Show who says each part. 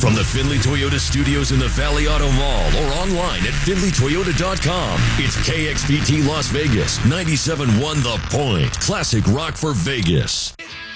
Speaker 1: From the Findlay Toyota studios in the Valley Auto Mall or online at FindlayToyota.com, it's KXPT Las Vegas, 97.1 The Point. Classic rock for Vegas.